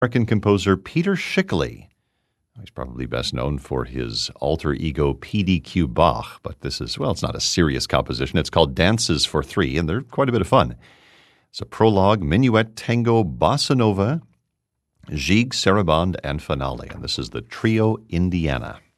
American composer Peter Schickele. He's probably best known for his alter ego P.D.Q. Bach, but this is, well, it's not a serious composition. It's called Dances for Three, and they're quite a bit of fun. It's a prologue, minuet, tango, bossa nova, gigue, sarabande, and finale. And this is the Trio Indiana.